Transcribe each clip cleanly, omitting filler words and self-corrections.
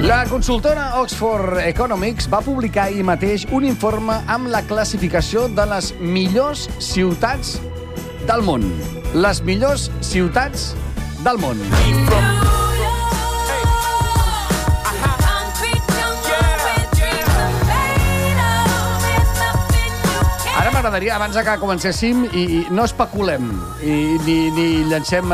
La consultora Oxford Economics va publicar ahir mateix un informe amb la classificació de les millors ciutats del món. Les millors ciutats del món. Ara m'agradaria, abans que comencéssim, i no especulem, ni llancem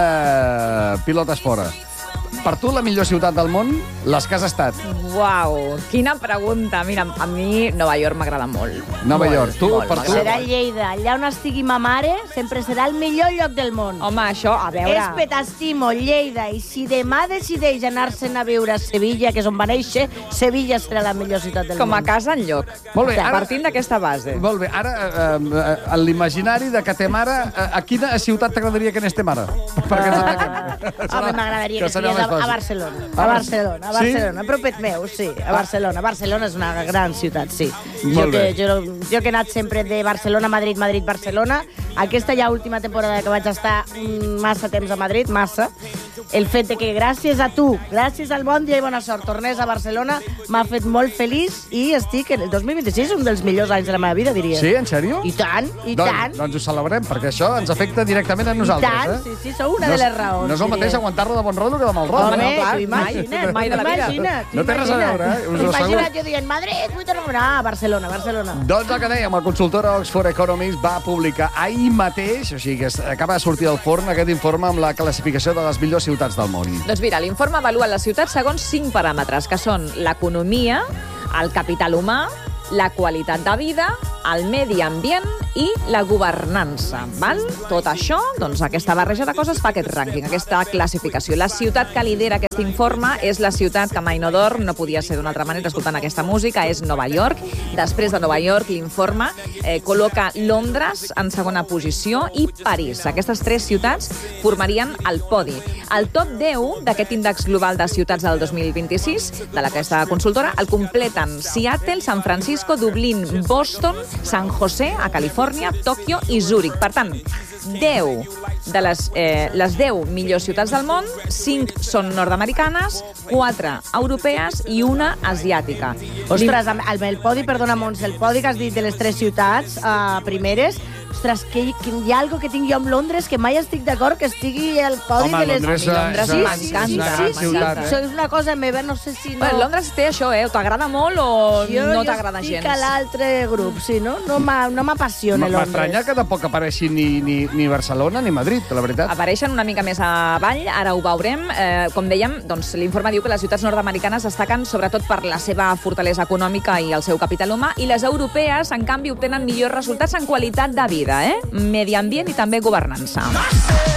pilotes fora. Per tu, la millor ciutat del món, les que has estat? Uau, quina pregunta. Mira, a mi Nova York m'agrada molt. Nova York, tu, per tu? Serà Lleida. Allà on estigui ma mare, sempre serà el millor lloc del món. Home, això, a veure... Espe, t'estimo, Lleida. I si demà decideix anar-se'n a viure a Sevilla, que és on va néixer, Sevilla serà la millor ciutat del món. Com a casa enlloc. Molt bé, ara... Partint d'aquesta base. Molt bé, ara, en l'imaginari de que té mare, a quina ciutat t'agradaria que anés té mare? Perquè ens entenguem. Home, m'agradaria que estigués a Barcelona. A Barcelona, a Barcelona. Propet meu, sí, a Barcelona. Barcelona és una gran ciutat, sí. Jo que he anat sempre de Barcelona, Madrid, Madrid, Barcelona. Aquesta ja última temporada que vaig estar massa temps a Madrid, massa. El fet de que gràcies a tu, gràcies al bon dia i bona sort, tornés a Barcelona, m'ha fet molt feliç i estic en el 2026, un dels millors anys de la meva vida, diria. Sí, en sèrio? I tant, i tant. Doncs ho celebrem, perquè això ens afecta directament a nosaltres. I tant, sí, sou una de les raons. No és el mateix aguantar-lo de bon rotllo que de mal rotllo. Home, clar, imagina't, mai de la vida. imagina't. No té res a veure, us ho asseguro. Imagina't jo dient, Madrid, vull tornar a Barcelona, Barcelona. Doncs el que dèiem, la consultora Oxford Economics va publicar ahir mateix, o sigui que acaba de sortir del forn aquest informe amb la classificació de les millors ciutats del món. Doncs mira, l'informe avalua les ciutats segons 5 paràmetres, que són l'economia, el capital humà, la qualitat de vida, el medi ambient i la governança. Val? Tot això, doncs aquesta barreja de coses fa aquest rànquing, aquesta classificació. La ciutat que lidera aquest informe és la ciutat que mai no dorm, no podia ser d'una altra manera escoltant aquesta música, és Nova York. Després de Nova York, l'informe col·loca Londres en segona posició i París. Aquestes 3 ciutats formarien el podi. El top 10 d'aquest índex global de ciutats del 2026, de aquesta consultora, el completen Seattle, San Francisco, Dublín, Boston, San José, a Califòrnia, Tòquio i Zúrich. Per tant, 10 de les 10 millors ciutats del món, 5 són nord-americanes, 4 europees i una asiàtica. Ostres, el podi, perdona, Montse, el podi que has dit de les 3 ciutats primeres, ostres, que hi ha algo que tinc jo amb Londres que mai estic d'acord que estigui al podi de les... Londres m'encanta. Això és una cosa meva, no sé si no... Bueno, Londres té això, o t'agrada molt o no t'agrada gens. Jo estic a l'altre grup, sí, no? No m'apassiona Londres. M'estranya que tampoc apareixi ni Barcelona ni Madrid, la veritat. Apareixen una mica més avall, ara ho veurem. Com dèiem, doncs, l'informe diu que les ciutats nord-americanes destaquen sobretot per la seva fortalesa econòmica i el seu capital humà, i les europees, en canvi, obtenen millors resultats en qualitat de vida, medi ambient i també governança.